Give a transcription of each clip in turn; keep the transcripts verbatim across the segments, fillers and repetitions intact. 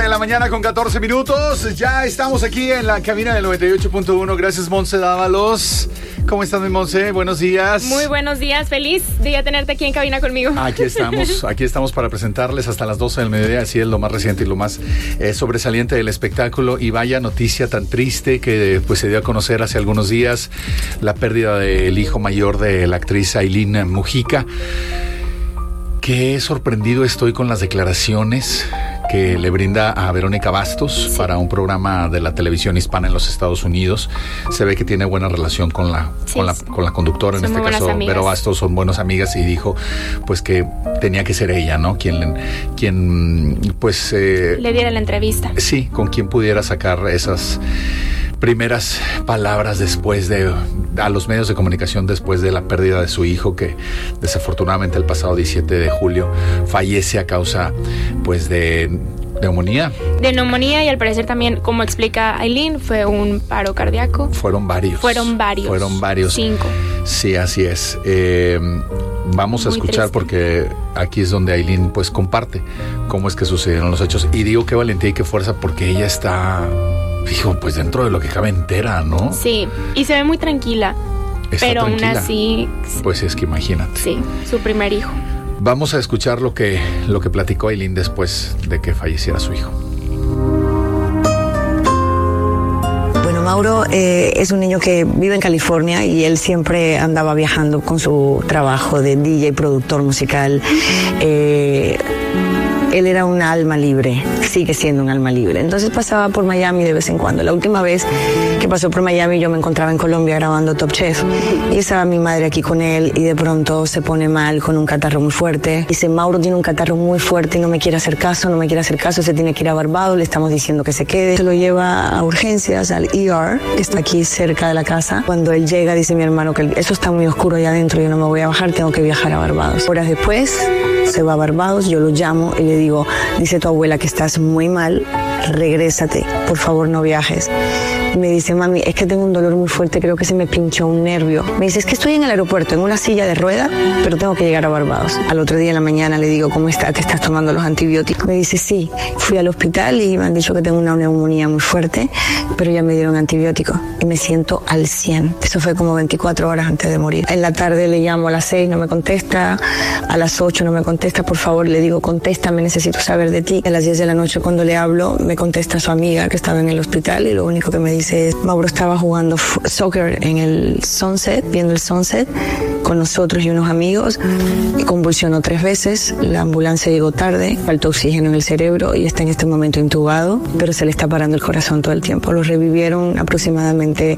de la mañana con catorce minutos. Ya estamos aquí en la cabina del noventa y ocho punto uno. Gracias, Monse Dávalos. ¿Cómo estás, mi Monse? Buenos días. Muy buenos días. Feliz día tenerte aquí en cabina conmigo. Aquí estamos. Aquí estamos para presentarles hasta las doce del mediodía. Así es lo más reciente y lo más eh, sobresaliente del espectáculo. Y vaya noticia tan triste que pues se dio a conocer hace algunos días. La pérdida del hijo mayor de la actriz Ailín Mujica. Qué sorprendido estoy con las declaraciones que le brinda a Verónica Bastos, sí, para un programa de la televisión hispana en los Estados Unidos. Se ve que tiene buena relación con la, sí, con la, con la conductora, en este caso Vero Bastos, son buenas amigas, y dijo pues que tenía que ser ella, ¿no? Quien, quien pues... Eh, le diera la entrevista. Sí, con quien pudiera sacar esas primeras palabras después de a los medios de comunicación después de la pérdida de su hijo, que desafortunadamente el pasado diecisiete de julio fallece a causa pues de neumonía. De neumonía, y al parecer también, como explica Ailín, fue un paro cardíaco. Fueron varios. Fueron varios. Fueron varios. Cinco. Sí, así es. Eh, vamos a Muy escuchar triste. Porque aquí es donde Ailín pues comparte cómo es que sucedieron los hechos. Y digo qué valentía y qué fuerza, porque ella está... Dijo, pues dentro de lo que cabe entera, ¿no? Sí, y se ve muy tranquila. Está pero tranquila. Aún así... Pues es que imagínate. Sí, su primer hijo. Vamos a escuchar lo que, lo que platicó Ailín después de que falleciera su hijo. Bueno, Mauro eh, es un niño que vive en California y él siempre andaba viajando con su trabajo de D J, productor musical. Eh... Él era un alma libre, sigue siendo un alma libre. Entonces pasaba por Miami de vez en cuando. La última vez que pasó por Miami yo me encontraba en Colombia grabando Top Chef. Y estaba mi madre aquí con él y de pronto se pone mal con un catarro muy fuerte. Dice, Mauro tiene un catarro muy fuerte y no me quiere hacer caso, no me quiere hacer caso, se tiene que ir a Barbados, le estamos diciendo que se quede. Se lo lleva a urgencias, al E R, que está aquí cerca de la casa. Cuando él llega dice mi hermano que eso está muy oscuro allá adentro, yo no me voy a bajar, tengo que viajar a Barbados. Horas después se va a Barbados, yo lo llamo y le digo, dice tu abuela que estás muy mal, regrésate, por favor no viajes. Me dice, mami, es que tengo un dolor muy fuerte, creo que se me pinchó un nervio. Me dice, es que estoy en el aeropuerto, en una silla de rueda, pero tengo que llegar a Barbados. Al otro día en la mañana le digo, ¿cómo está? ¿Te estás tomando los antibióticos? Me dice, sí. Fui al hospital y me han dicho que tengo una neumonía muy fuerte, pero ya me dieron antibióticos y me siento al cien. Eso fue como veinticuatro horas antes de morir. En la tarde le llamo a las seis, no me contesta. A las ocho no me contesta, por favor, le digo, contéstame, necesito saber de ti. A las diez de la noche cuando le hablo, me contesta su amiga que estaba en el hospital y lo único que me dice es, Mauro estaba jugando f- soccer en el Sunset, viendo el Sunset con nosotros y unos amigos, y convulsionó tres veces, la ambulancia llegó tarde, faltó oxígeno en el cerebro y está en este momento intubado, pero se le está parando el corazón todo el tiempo. Lo revivieron aproximadamente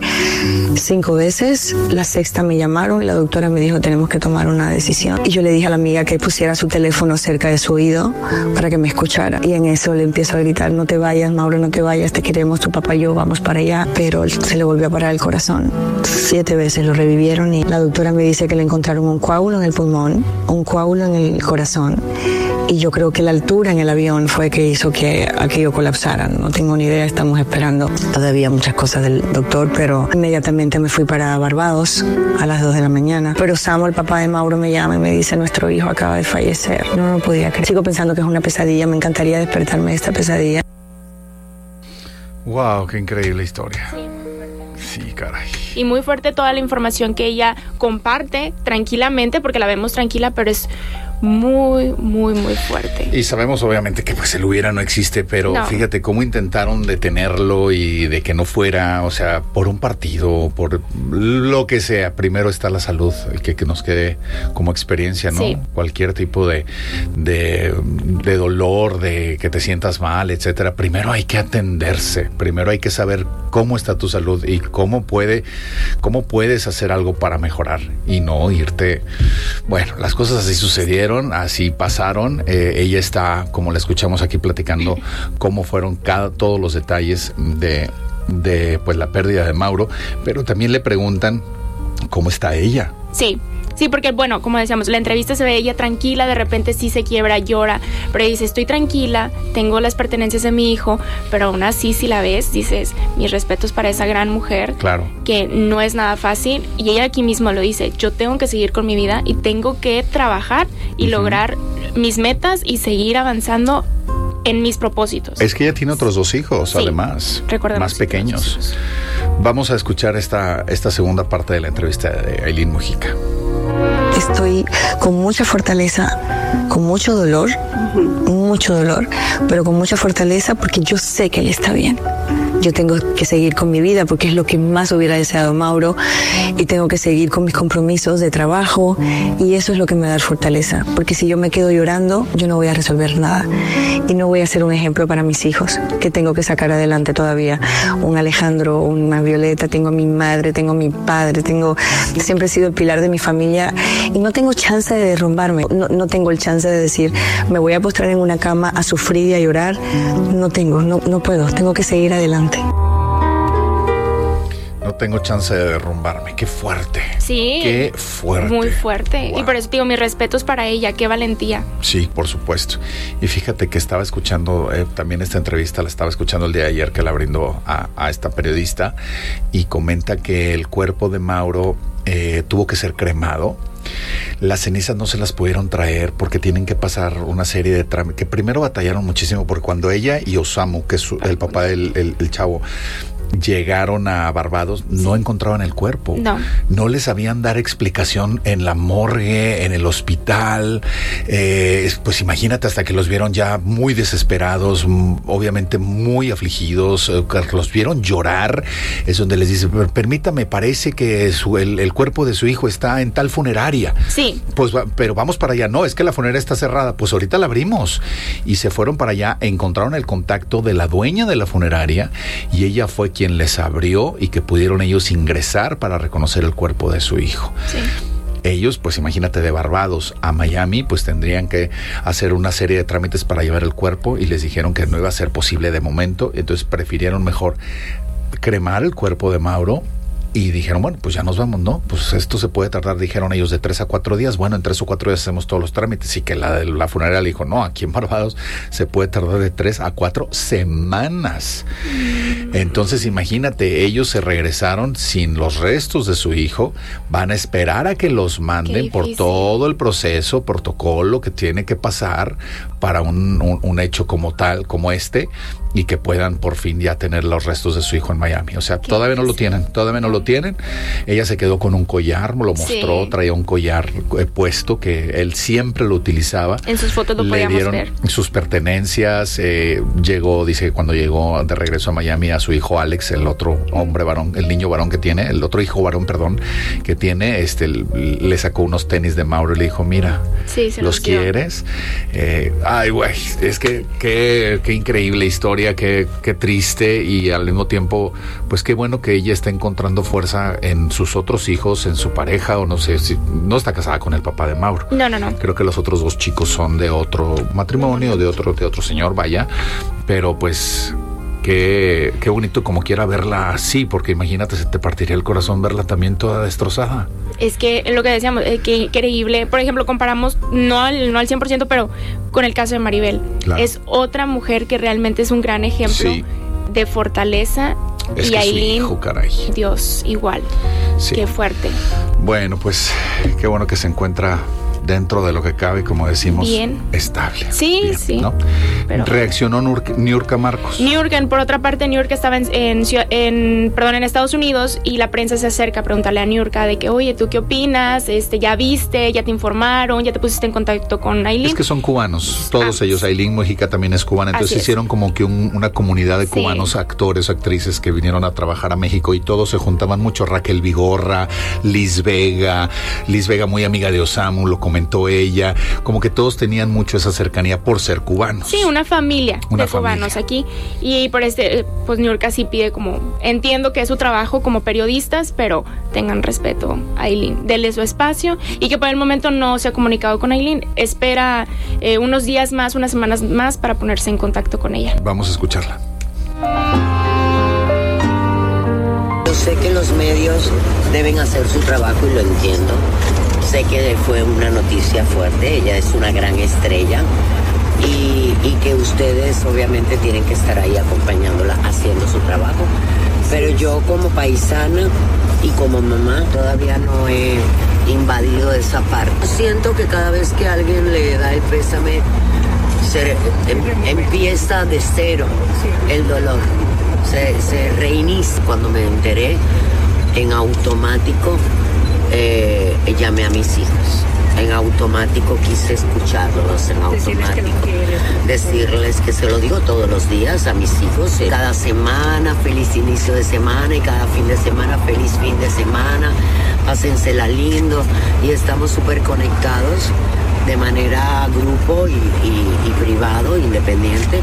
cinco veces, la sexta me llamaron, la doctora me dijo tenemos que tomar una decisión y yo le dije a la amiga que pusiera su teléfono cerca de su oído para que me escuchara, y en eso le empiezo a gritar, no te vayas Mauro, no te vayas, te queremos, tu papá y yo vamos para allá, pero se le volvió a parar el corazón. Siete veces lo revivieron y la doctora me dice que le encontraron un coágulo en el pulmón, un coágulo en el corazón, y yo creo que la altura en el avión fue que hizo que aquello colapsara. No tengo ni idea, estamos esperando todavía muchas cosas del doctor, pero inmediatamente me fui para Barbados a las dos de la mañana. Pero Samo, el papá de Mauro, me llama y me dice, nuestro hijo acaba de fallecer. No, no lo podía creer. Sigo pensando que es una pesadilla, me encantaría despertarme de esta pesadilla. Wow, qué increíble historia. Sí. Sí, caray. Y muy fuerte toda la información que ella comparte tranquilamente, porque la vemos tranquila, pero es muy, muy, muy fuerte. Y sabemos obviamente que pues el hubiera no existe, pero no. Fíjate cómo intentaron detenerlo y de que no fuera, o sea, por un partido, por lo que sea. Primero está la salud, que, que nos quede como experiencia, ¿no? Sí. Cualquier tipo de, de, de dolor, de que te sientas mal, etcétera. Primero hay que atenderse, primero hay que saber cómo está tu salud y cómo puede, cómo puedes hacer algo para mejorar y no irte. Bueno, las cosas así sucedieron, así pasaron. Eh, ella está, como la escuchamos aquí platicando, cómo fueron cada, todos los detalles de, de pues la pérdida de Mauro, pero también le preguntan cómo está ella. Sí. Sí, porque bueno, como decíamos, la entrevista se ve ella tranquila, de repente sí se quiebra, llora, pero dice, estoy tranquila, tengo las pertenencias de mi hijo, pero aún así si la ves, dices, mis respetos para esa gran mujer, claro, que no es nada fácil, y ella aquí mismo lo dice, yo tengo que seguir con mi vida y tengo que trabajar y uh-huh. lograr mis metas y seguir avanzando en mis propósitos. Es que ella tiene otros dos hijos, sí, además, más pequeños. Vamos a escuchar esta, esta segunda parte de la entrevista de Aylin Mujica. Estoy con mucha fortaleza, con mucho dolor, mucho dolor, pero con mucha fortaleza porque yo sé que él está bien. Yo tengo que seguir con mi vida porque es lo que más hubiera deseado Mauro y tengo que seguir con mis compromisos de trabajo y eso es lo que me da fortaleza, porque si yo me quedo llorando, yo no voy a resolver nada y no voy a ser un ejemplo para mis hijos que tengo que sacar adelante todavía. Un Alejandro, una Violeta, tengo a mi madre, tengo a mi padre, tengo, siempre he sido el pilar de mi familia y no tengo chance de derrumbarme, no, no tengo el chance de decir me voy a postrar en una cama a sufrir y a llorar, no tengo, no, no puedo, tengo que seguir adelante. No tengo chance de derrumbarme. Qué fuerte. Sí. Qué fuerte. Muy fuerte. Wow. Y por eso digo, mis respetos para ella. Qué valentía. Sí, por supuesto. Y fíjate que estaba escuchando eh, también esta entrevista, la estaba escuchando el día de ayer que la brindó a, a esta periodista y comenta que el cuerpo de Mauro eh, tuvo que ser cremado. Las cenizas no se las pudieron traer porque tienen que pasar una serie de trámites que primero batallaron muchísimo porque cuando ella y Osamu, que es su, el papá del el, el chavo, llegaron a Barbados, no encontraban el cuerpo. No. No les sabían dar explicación en la morgue, en el hospital. Eh, pues imagínate, hasta que los vieron ya muy desesperados, obviamente muy afligidos, eh, los vieron llorar. Es donde les dice, permítame, parece que su, el, el cuerpo de su hijo está en tal funeraria. Sí. Pues, pero vamos para allá. No, es que la funeraria está cerrada. Pues ahorita la abrimos. Y se fueron para allá, encontraron el contacto de la dueña de la funeraria y ella fue quien les abrió y que pudieron ellos ingresar para reconocer el cuerpo de su hijo. Sí. Ellos, pues imagínate, de Barbados a Miami, pues tendrían que hacer una serie de trámites para llevar el cuerpo y les dijeron que no iba a ser posible de momento, entonces prefirieron mejor cremar el cuerpo de Mauro. Y dijeron, bueno, pues ya nos vamos, ¿no? Pues esto se puede tardar, dijeron ellos, de tres a cuatro días. Bueno, en tres o cuatro días hacemos todos los trámites. Y que la, la funeraria le dijo, no, aquí en Barbados se puede tardar de tres a cuatro semanas. Entonces, imagínate, ellos se regresaron sin los restos de su hijo. Van a esperar a que los manden por todo el proceso, protocolo que tiene que pasar para un, un, un hecho como tal, como este, y que puedan por fin ya tener los restos de su hijo en Miami. O sea, todavía no lo tienen, todavía no lo tienen. Ella se quedó con un collar, me lo mostró, sí. Traía un collar eh, puesto que él siempre lo utilizaba. En sus fotos lo podíamos ver. Le dieron sus pertenencias, eh, llegó, dice que cuando llegó de regreso a Miami a su hijo Alex, el otro hombre varón, el niño varón que tiene, el otro hijo varón, perdón, que tiene, este, le sacó unos tenis de Mauro y le dijo, mira, sí, se ¿los quieres? Eh, ay, güey, es que qué, qué increíble historia, qué, qué triste y al mismo tiempo, pues qué bueno que ella está encontrando fuerza en sus otros hijos, en su pareja, o no sé, si no está casada con el papá de Mauro. No, no, no. Creo que los otros dos chicos son de otro matrimonio, de otro, de otro señor, vaya, pero pues qué, qué bonito como quiera verla así, porque imagínate, se te partiría el corazón verla también toda destrozada. Es que lo que decíamos, eh, que increíble. Por ejemplo, comparamos, no al, no al cien por ciento, pero con el caso de Maribel. Claro. Es otra mujer que realmente es un gran ejemplo sí. de fortaleza. Es y que Aylin, su hijo, caray. Dios, igual. Sí. Qué fuerte. Bueno, pues qué bueno que se encuentra dentro de lo que cabe, como decimos, bien. Estable. Sí, bien, sí. ¿no? Pero reaccionó Niurka Marcos. Niurka, por otra parte, Niurka estaba en, en, en, perdón, en Estados Unidos y la prensa se acerca a preguntarle a Niurka de que, oye, ¿tú qué opinas? Este, ¿ya viste? ¿Ya te informaron? ¿Ya te pusiste en contacto con Aylin? Es que son cubanos, todos ah, ellos. Aylin Mujica también es cubana, entonces hicieron como que un, una comunidad de cubanos, sí. actores, actrices que vinieron a trabajar a México y todos se juntaban mucho. Raquel Vigorra, Liz Vega, Liz Vega muy amiga de Osamu, lo comentó ella, como que todos tenían mucho esa cercanía por ser cubanos. Sí, una familia una de familia. cubanos aquí. Y por este, pues Niurka sí pide como, entiendo que es su trabajo como periodistas, pero tengan respeto a Aylin, denle su espacio y que por el momento no se ha comunicado con Aylin. Espera eh, unos días más, unas semanas más para ponerse en contacto con ella. Vamos a escucharla. Yo sé que los medios deben hacer su trabajo y lo entiendo. Sé que fue una noticia fuerte, ella es una gran estrella y, y que ustedes obviamente tienen que estar ahí acompañándola, haciendo su trabajo. Pero yo como paisana y como mamá todavía no he invadido esa parte. Siento que cada vez que alguien le da el pésame, se, em, empieza de cero el dolor, se, se reinicia. Cuando me enteré, en automático eh, llamé a mis hijos. En automático quise escucharlos, en automático decirles que se lo digo todos los días a mis hijos, cada semana feliz inicio de semana y cada fin de semana feliz fin de semana, pásensela lindo, y estamos súper conectados de manera grupo y, y, y privado, independiente.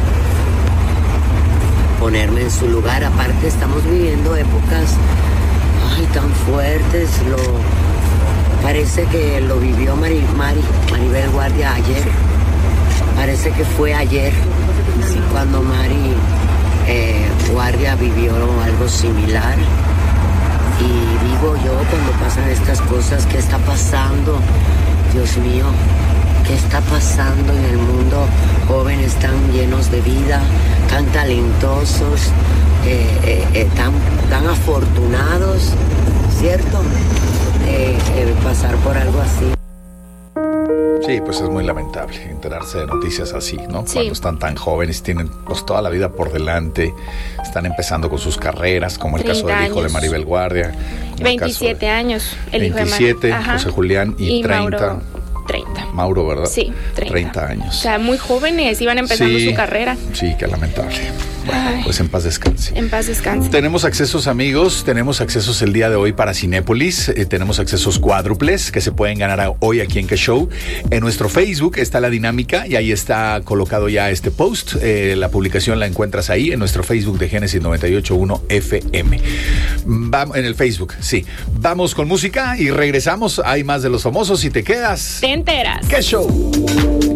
Ponerme en su lugar, aparte estamos viviendo épocas ay tan fuertes, lo parece que lo vivió Mari, Mari, Maribel Guardia ayer. Parece que fue ayer cuando Mari eh, Guardia vivió algo similar. Y digo yo, cuando pasan estas cosas, ¿qué está pasando? Dios mío, ¿qué está pasando en el mundo? Jóvenes tan llenos de vida, tan talentosos, eh, eh, eh, tan, tan afortunados, ¿cierto? Eh, eh, pasar por algo así. Sí, pues es muy lamentable enterarse de noticias así, ¿no? Sí. Cuando están tan jóvenes, tienen pues toda la vida por delante, están empezando con sus carreras, como el caso del hijo de Maribel Guardia. veintisiete años, el hijo de veintisiete, José Julián, y, y treinta. Mauro, treinta. Mauro, ¿verdad? Sí, treinta. treinta años. O sea, muy jóvenes, iban empezando sí, su carrera. Sí, qué lamentable. Bueno, pues en paz descanse. En paz descanse. Tenemos accesos, amigos, tenemos accesos el día de hoy para Cinépolis, eh, tenemos accesos cuádruples que se pueden ganar a, hoy aquí en K-Show. En nuestro Facebook está la dinámica y ahí está colocado ya este post. Eh, la publicación la encuentras ahí en nuestro Facebook de Génesis noventa y ocho punto uno F M. Vamos, en el Facebook, sí. Vamos con música y regresamos. Hay más de los famosos. Si te quedas, te enteras. K-Show.